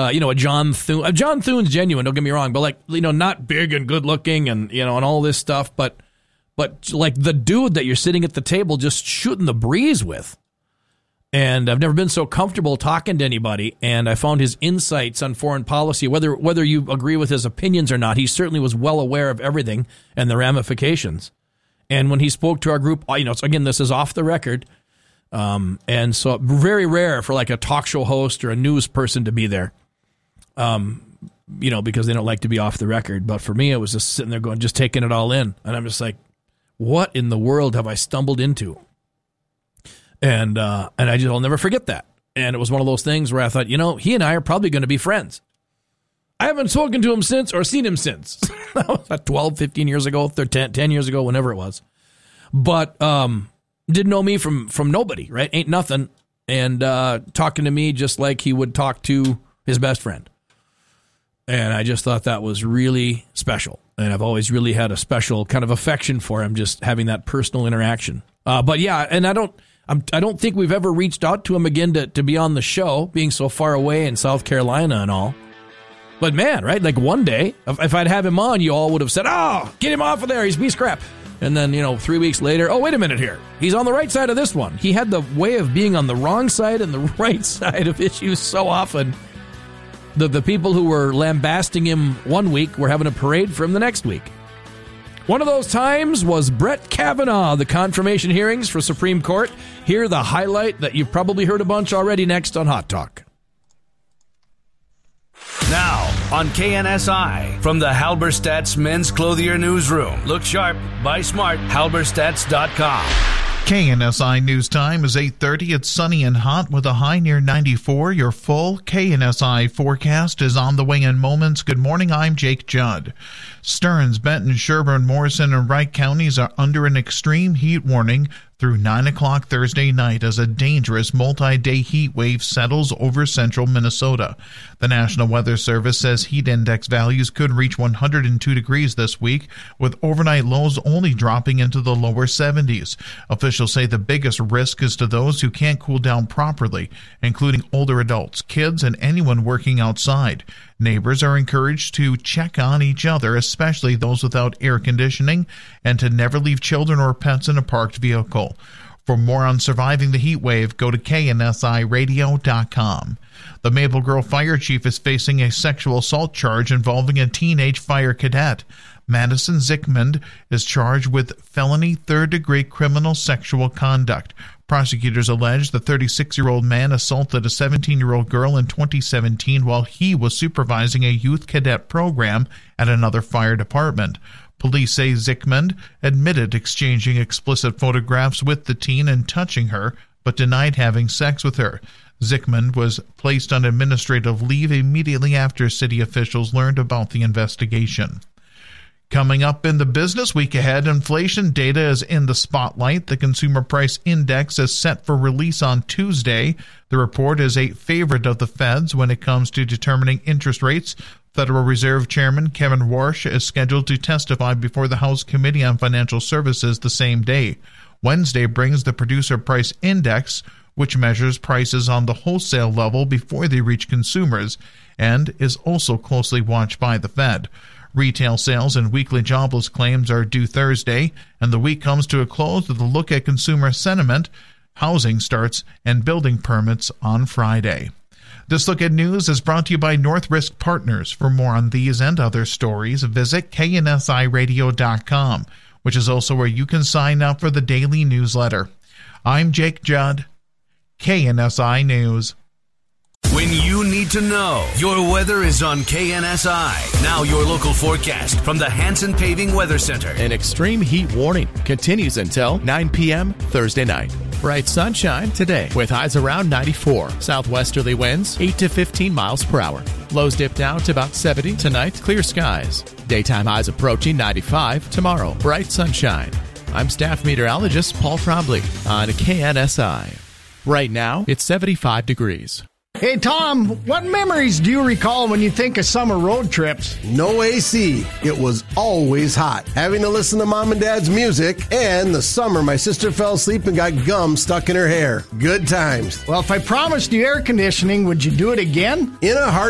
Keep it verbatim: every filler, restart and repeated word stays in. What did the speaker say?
uh, you know, a John Thune. Uh, John Thune's genuine, don't get me wrong, but like, you know, not big and good looking and, you know, and all this stuff, but, but like the dude that you're sitting at the table just shooting the breeze with. And I've never been so comfortable talking to anybody, and I found his insights on foreign policy, whether whether you agree with his opinions or not, he certainly was well aware of everything and the ramifications. And when he spoke to our group, you know, again, this is off the record, um, and so very rare for like a talk show host or a news person to be there, um, you know, because they don't like to be off the record. But for me, it was just sitting there going, just taking it all in. And I'm just like, what in the world have I stumbled into? And uh, and I just, I'll never forget that. And it was one of those things where I thought, you know, he and I are probably going to be friends. I haven't spoken to him since or seen him since. That was twelve, fifteen years ago, ten, ten years ago, whenever it was. But um, didn't know me from, from nobody, right? Ain't nothing. And uh, talking to me just like he would talk to his best friend. And I just thought that was really special. And I've always really had a special kind of affection for him, just having that personal interaction. Uh, but yeah, and I don't... I'm, I don't think we've ever reached out to him again to, to be on the show, being so far away in South Carolina and all. But man, right? Like one day, if, if I'd have him on, you all would have said, oh, get him off of there. He's piece of crap. And then, you know, three weeks later, oh, wait a minute here. He's on the right side of this one. He had the way of being on the wrong side and the right side of issues so often. The, the people who were lambasting him one week were having a parade for him the next week. One of those times was Brett Kavanaugh, the confirmation hearings for Supreme Court. Here, the highlight that you've probably heard a bunch already next on Hot Talk. Now, on K N S I, from the Halberstadt's Men's Clothier Newsroom. Look sharp, buy smart, halberstadts dot com. K N S I News Time is eight thirty. It's sunny and hot with a high near ninety-four. Your full K N S I forecast is on the way in moments. Good morning, I'm Jake Judd. Stearns, Benton, Sherburne, Morrison, and Wright counties are under an extreme heat warning through nine o'clock Thursday night as a dangerous multi-day heat wave settles over central Minnesota. The National Weather Service says heat index values could reach one hundred two degrees this week, with overnight lows only dropping into the lower seventies. Officials say the biggest risk is to those who can't cool down properly, including older adults, kids, and anyone working outside. Neighbors are encouraged to check on each other, especially those without air conditioning, and to never leave children or pets in a parked vehicle. For more on surviving the heat wave, go to K N S I radio dot com. The Maple Grove Fire Chief is facing a sexual assault charge involving a teenage fire cadet. Madison Zickmund is charged with felony third-degree criminal sexual conduct. Prosecutors allege the thirty-six-year-old man assaulted a seventeen-year-old girl in twenty seventeen while he was supervising a youth cadet program at another fire department. Police say Zickmund admitted exchanging explicit photographs with the teen and touching her, but denied having sex with her. Zickmund was placed on administrative leave immediately after city officials learned about the investigation. Coming up in the business week ahead, inflation data is in the spotlight. The Consumer Price Index is set for release on Tuesday. The report is a favorite of the Feds when it comes to determining interest rates. Federal Reserve Chairman Kevin Warsh is scheduled to testify before the House Committee on Financial Services the same day. Wednesday brings the Producer Price Index, which measures prices on the wholesale level before they reach consumers, and is also closely watched by the Fed. Retail sales and weekly jobless claims are due Thursday, and the week comes to a close with a look at consumer sentiment, housing starts, and building permits on Friday. This Look at News is brought to you by North Risk Partners. For more on these and other stories, visit K N S I radio dot com, which is also where you can sign up for the daily newsletter. I'm Jake Judd, K N S I News. When you need to know, your weather is on K N S I. Now your local forecast from the Hanson Paving Weather Center. An extreme heat warning continues until nine p.m. Thursday night. Bright sunshine today with highs around ninety-four. Southwesterly winds eight to fifteen miles per hour. Lows dip down to about seventy tonight. Clear skies. Daytime highs approaching ninety-five tomorrow. Bright sunshine. I'm staff meteorologist Paul Trombley on K N S I. Right now, it's seventy-five degrees. Hey, Tom, what memories do you recall when you think of summer road trips? No A C. It was always hot. Having to listen to Mom and Dad's music, and the summer my sister fell asleep and got gum stuck in her hair. Good times. Well, if I promised you air conditioning, would you do it again? In a heart.